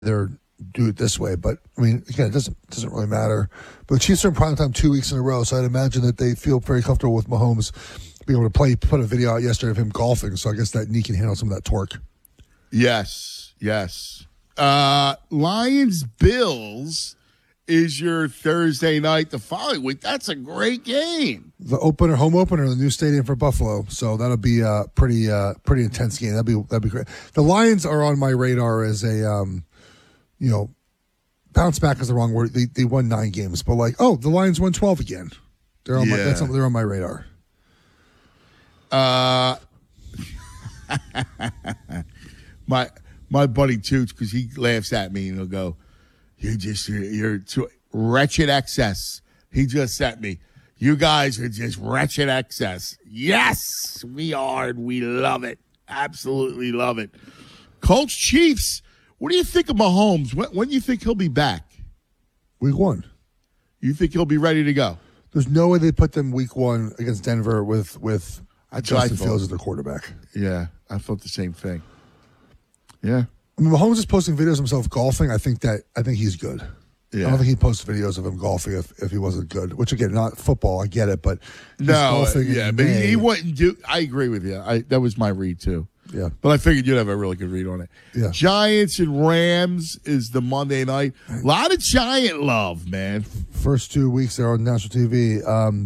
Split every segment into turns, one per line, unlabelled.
either do it this way. But I mean, again, it doesn't really matter. But the Chiefs are in primetime 2 weeks in a row, so I'd imagine that they feel very comfortable with Mahomes being able to play. Put a video out yesterday of him golfing, so I guess that knee can handle some of that torque.
Yes. Lions Bills is your Thursday night the following week. That's a great game.
The home opener, the new stadium for Buffalo. So that'll be a pretty intense game. That'd be great. The Lions are on my radar as a bounce back is the wrong word. They won 9 games, but the Lions won 12 again. They're on they're on my radar.
My buddy Toots, because he laughs at me and he'll go, you're too wretched excess. He just sent me, you guys are just wretched excess. Yes, we are, and we love it. Absolutely love it. Colts Chiefs, what do you think of Mahomes? When do you think he'll be back?
Week 1.
You think he'll be ready to go?
There's no way they put them week 1 against Denver with Justin Fields as their quarterback.
Yeah, I thought the same thing. Yeah.
I mean, Mahomes is posting videos of himself golfing. I think he's good.
Yeah.
I don't think he'd post videos of him golfing if he wasn't good. Which again, not football. I get it, but
golfing. Yeah, but he wouldn't do. I agree with you. That was my read too.
Yeah,
but I figured you'd have a really good read on it.
Yeah.
Giants and Rams is the Monday night. A lot of Giant love, man.
First 2 weeks they're on national TV.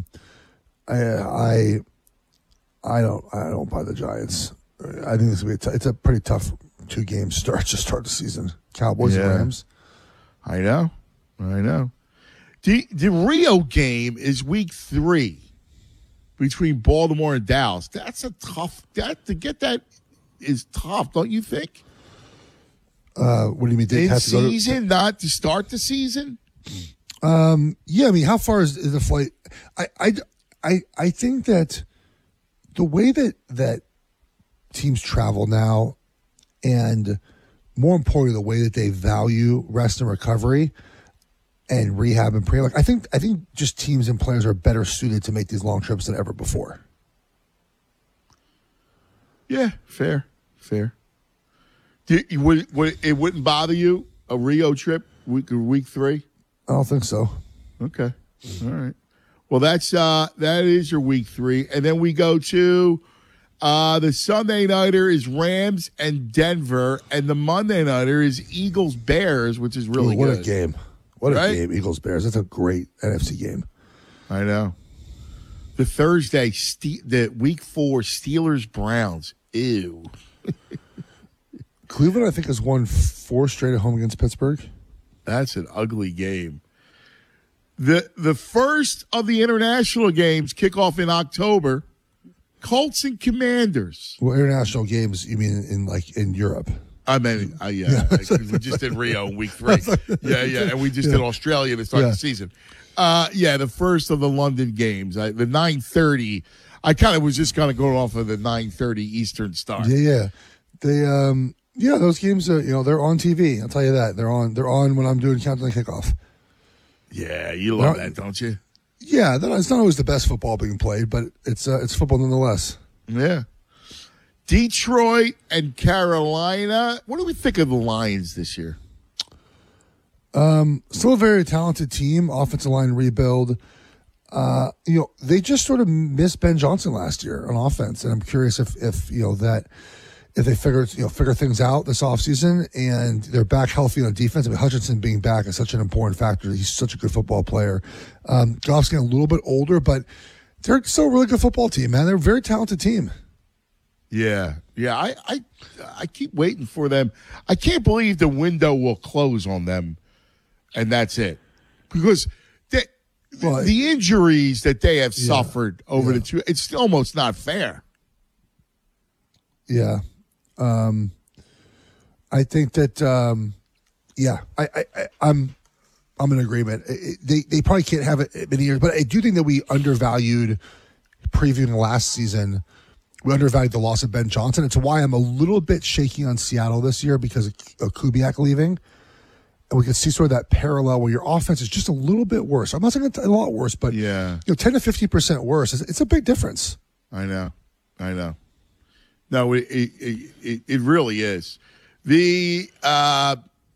I don't buy the Giants. I think this will be it's a pretty tough 2 games to start the season. Cowboys and Rams.
I know. The Rio game is week 3 between Baltimore and Dallas. That's a tough. To get that is tough, don't you think?
What do you mean?
In season, not to start the season.
Yeah, I mean, how far is the flight? I think that the way that teams travel now, and more importantly, the way that they value rest and recovery and rehab and pre, I think just teams and players are better suited to make these long trips than ever before.
Yeah, fair. It wouldn't bother you a Rio trip week 3?
I don't think so.
Okay, all right. Well, that is your week 3, and then we go to the Sunday nighter is Rams and Denver, and the Monday nighter is Eagles Bears, which is really
good.
What
a game! What a game, Eagles Bears. That's a great NFC game.
I know. The Thursday, the week 4 Steelers Browns. Ew.
Cleveland, I think, has won 4 straight at home against Pittsburgh.
That's an ugly game. The first of the international games kick off in October. Colts and Commanders.
Well, international games, you mean in Europe?
I mean, we just did Rio in week 3. Yeah, and we just did Australia to start the season. The first of the London games, the 9:30. I kind of was just kind of going off of the 9:30 Eastern start.
Yeah. They, those games are, they're on TV. I'll tell you that they're on when I'm doing countdown kickoff.
Yeah, you love that, don't you?
Yeah, it's not always the best football being played, but it's football nonetheless.
Yeah. Detroit and Carolina. What do we think of the Lions this year?
Still a very talented team, offensive line rebuild. They just sort of missed Ben Johnson last year on offense, and I'm curious if they figure things out this offseason and they're back healthy on defense. I mean, Hutchinson being back is such an important factor. He's such a good football player. Goff's getting a little bit older, but they're still a really good football team, man. They're a very talented team.
Yeah. I keep waiting for them. I can't believe the window will close on them, and that's it. Because the injuries that they have suffered over the 2, it's almost not fair.
Yeah. I think that, I'm in agreement. They probably can't have it many years, but I do think that we undervalued previewing last season. We undervalued the loss of Ben Johnson. It's why I'm a little bit shaky on Seattle this year because of Kubiak leaving. And we can see sort of that parallel where your offense is just a little bit worse. I'm not saying it's a lot worse, but 10 to 50% worse. It's a big difference.
I know. No, it really is. The